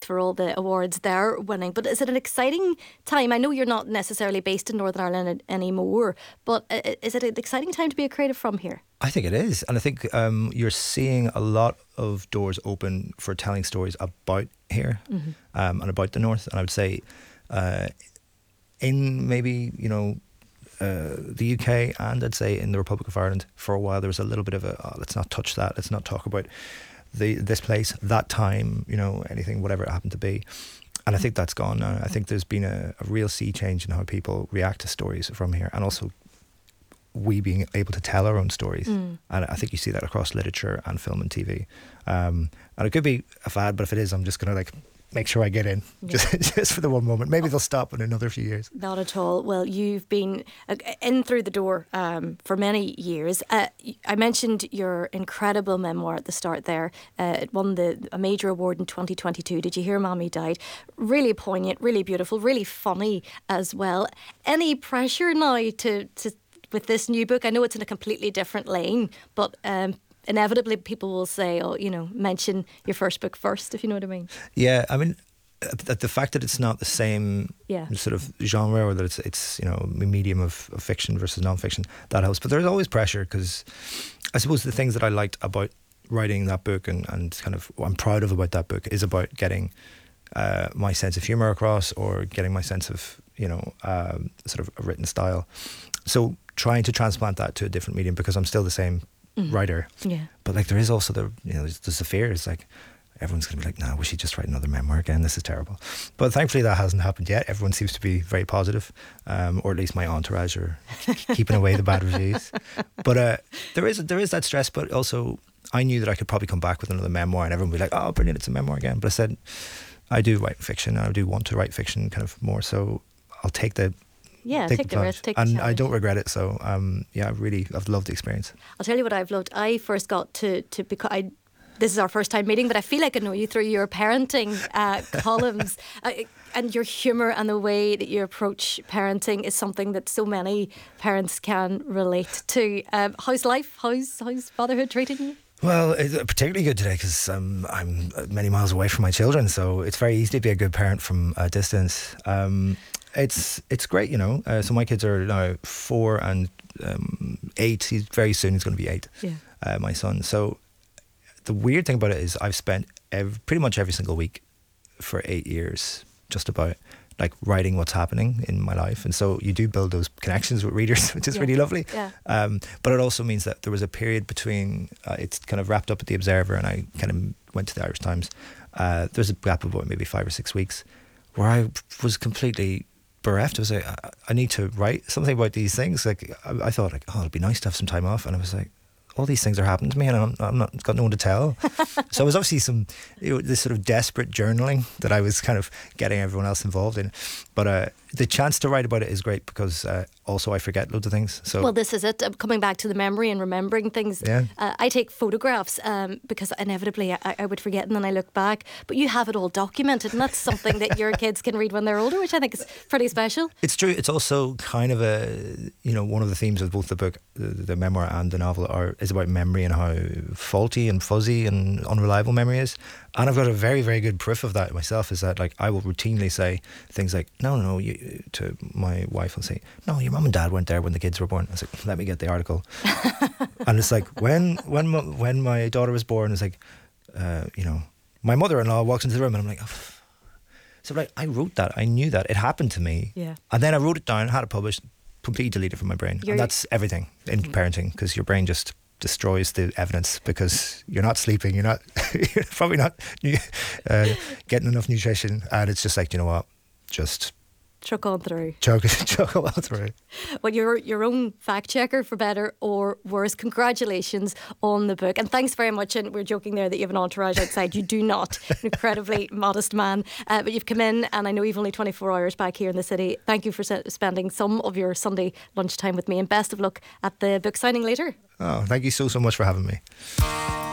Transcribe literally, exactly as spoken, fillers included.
for all the awards they're winning. But is it an exciting time? I know you're not necessarily based in Northern Ireland anymore, but is it an exciting time to be a creative from here? I think it is. And I think um, you're seeing a lot of doors open for telling stories about here mm-hmm. um, and about the North. And I would say uh, in maybe, you know, uh, the U K and I'd say in the Republic of Ireland, for a while there was a little bit of a, oh, let's not touch that, let's not talk about the this place, that time, you know, anything, whatever it happened to be. And I think that's gone now. I think there's been a, a real sea change in how people react to stories from here, and also we being able to tell our own stories. Mm. And I think you see that across literature and film and T V. Um, and it could be a fad, but if it is, I'm just going to like make sure I get in yeah. just, just for the one moment. Maybe they'll stop in another few years. Not at all. Well, you've been in through the door um, for many years. Uh, I mentioned your incredible memoir at the start there. Uh, it won the a major award in twenty twenty-two. Did You Hear Mommy Died? Really poignant, really beautiful, really funny as well. Any pressure now to, to with this new book? I know it's in a completely different lane, but um, inevitably people will say, oh, you know, mention your first book first, if you know what I mean. Yeah, I mean, the fact that it's not the same yeah. sort of genre, or that it's, it's you know, a medium of, of fiction versus non-fiction, that helps. But there's always pressure, because I suppose the things that I liked about writing that book and, and kind of what I'm proud of about that book is about getting uh, my sense of humour across, or getting my sense of, you know, um, sort of a written style. So trying to transplant that to a different medium, because I'm still the same mm. writer. Yeah. But like there is also the, you know, there's, there's the fear. It's like everyone's going to be like, no, we should just write another memoir again. This is terrible. But thankfully that hasn't happened yet. Everyone seems to be very positive, um, or at least my entourage are keeping away the bad reviews. But uh, there is there is that stress. But also I knew that I could probably come back with another memoir and everyone would be like, oh, brilliant, it's a memoir again. But I said, I do write fiction, and I do want to write fiction kind of more. So I'll take the Yeah, take, take the, the risk, take the and challenge. I don't regret it. So um, yeah, I really, I've loved the experience. I'll tell you what I've loved. I first got to to because I. This is our first time meeting, but I feel like I know you through your parenting uh, columns, uh, and your humour and the way that you approach parenting is something that so many parents can relate to. Um, how's life? How's how's fatherhood treating you? Well, it's particularly good today because um, I'm many miles away from my children, so it's very easy to be a good parent from a distance. Um, it's it's great, you know. Uh, so my kids are now four and um, eight. He's very soon he's going to be eight. Yeah. Uh, my son. So the weird thing about it is I've spent every, pretty much every single week for eight years, just about, like writing what's happening in my life. And so you do build those connections with readers, which is yeah. really lovely. Yeah. Um, but it also means that there was a period between, uh, it's kind of wrapped up at the Observer and I kind of went to the Irish Times. Uh, there's a gap of about maybe five or six weeks where I was completely bereft. I was like, I, I need to write something about these things. Like I, I thought like, oh, it'd be nice to have some time off. And I was like, all these things are happening to me and I'm, I'm not got no one to tell. So it was obviously some, you know, this sort of desperate journaling that I was kind of getting everyone else involved in. But uh, the chance to write about it is great because uh, also I forget loads of things. So well, this is it. Uh, coming back to the memory and remembering things. Yeah. Uh, I take photographs um, because inevitably I, I would forget and then I look back. But you have it all documented, and that's something that your kids can read when they're older, which I think is pretty special. It's true. It's also kind of a, you know, one of the themes of both the book, the, the memoir and the novel, are is about memory and how faulty and fuzzy and unreliable memory is. And I've got a very, very good proof of that myself, is that like I will routinely say things like, no, no, no, you, to my wife I'll say, no, your mum and dad weren't there when the kids were born. I was like, let me get the article. And it's like, when when my, when my daughter was born, it's like, uh, you know, my mother-in-law walks into the room and I'm like, oh. So like, I wrote that, I knew that, it happened to me. Yeah. And then I wrote it down, had it published, completely deleted from my brain. You're, and that's everything in mm-hmm. parenting, because your brain just destroys the evidence because you're not sleeping, you're not you're probably not uh, getting enough nutrition, and it's just like, you know what, just chuck on through chuck, chuck on through. Well, you're your own fact checker, for better or worse. Congratulations on the book, and thanks very much. And we're joking there that you have an entourage outside. You do not. An incredibly modest man, uh, but you've come in, and I know you've only twenty-four hours back here in the city. Thank you for spending some of your Sunday lunchtime with me, and best of luck at the book signing later. Oh, thank you so, so much for having me.